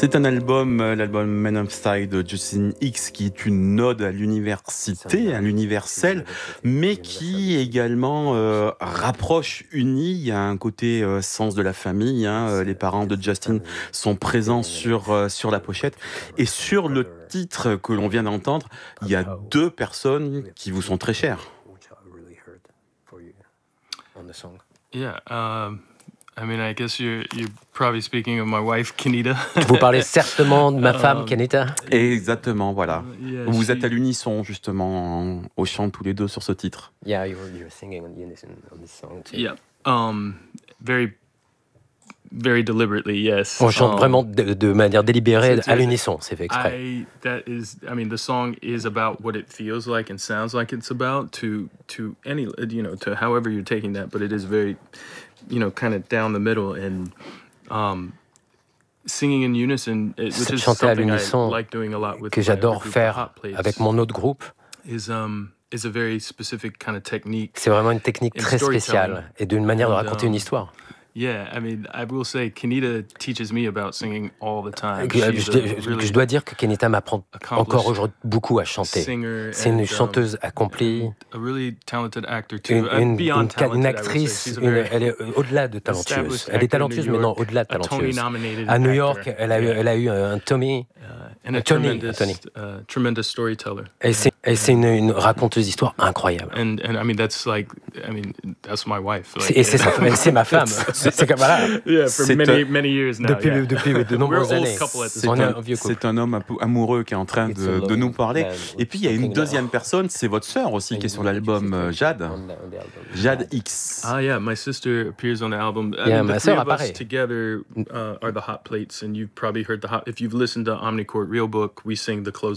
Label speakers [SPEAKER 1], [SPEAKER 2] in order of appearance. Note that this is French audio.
[SPEAKER 1] C'est un album, l'album Men of Style de Justin X, qui est une ode à l'université, à l'universel, mais qui également rapproche, unit. Il y a un côté sens de la famille. Les parents de Justin sont présents sur la pochette. Et sur le titre que l'on vient d'entendre, il y a deux personnes qui vous sont très chères.
[SPEAKER 2] Yeah, I mean, I guess you're probably speaking of my wife, Kenita.
[SPEAKER 3] Vous parlez certainement de ma femme, Kenita.
[SPEAKER 1] Exactement, voilà.
[SPEAKER 2] Yeah,
[SPEAKER 1] Vous êtes à l'unisson, justement, au chant tous les deux sur ce titre.
[SPEAKER 3] Yeah, you're singing on unison on this song too.
[SPEAKER 2] Yeah, very, very deliberately, yes.
[SPEAKER 3] On chante vraiment de manière délibérée, à l'unisson, c'est fait exprès.
[SPEAKER 2] I mean, the song is about what it feels like and sounds like it's about to any, to however you're taking that, but it is very, kind of down the middle and singing in unison, which
[SPEAKER 3] C'est
[SPEAKER 2] is
[SPEAKER 3] chanter à
[SPEAKER 2] something I
[SPEAKER 3] l'unisson
[SPEAKER 2] like doing a lot with
[SPEAKER 3] que
[SPEAKER 2] my
[SPEAKER 3] j'adore
[SPEAKER 2] other group,
[SPEAKER 3] faire
[SPEAKER 2] the Hot Plates,
[SPEAKER 3] avec mon autre groupe.
[SPEAKER 2] is a very specific kind of technique.
[SPEAKER 3] C'est vraiment une technique très spéciale et d'une manière de raconter une histoire.
[SPEAKER 2] Yeah, I mean, I will say, Kenita teaches me about singing all the time.
[SPEAKER 3] Je dois dire que Kenita m'apprend encore aujourd'hui beaucoup à chanter. C'est une chanteuse accomplie,
[SPEAKER 2] a really talented actor too.
[SPEAKER 3] une actrice, elle est au-delà de talentueuse. Elle est talentueuse, mais non, au-delà de talentueuse. À New York, elle a eu un Tony.
[SPEAKER 2] And a tremendous storyteller.
[SPEAKER 3] Et c'est une raconteuse d'histoire incroyable.
[SPEAKER 2] And I mean, that's my wife.
[SPEAKER 3] C'est ma femme. C'est comme voilà.
[SPEAKER 2] Yeah, for many years now.
[SPEAKER 3] Depuis de nombreuses années.
[SPEAKER 1] C'est un homme amoureux qui est en train de nous parler. Et puis il y a une deuxième personne, c'est votre sœur aussi qui est sur l'album, Jade X.
[SPEAKER 2] Ah yeah, my sister appears on the album.
[SPEAKER 3] Yeah,
[SPEAKER 2] the
[SPEAKER 3] ma
[SPEAKER 2] three
[SPEAKER 3] sœur
[SPEAKER 2] of us
[SPEAKER 3] apparaît.
[SPEAKER 2] together are the Hot Plates, and you've probably heard if you've listened to Omnicord Real Book, we sing the closing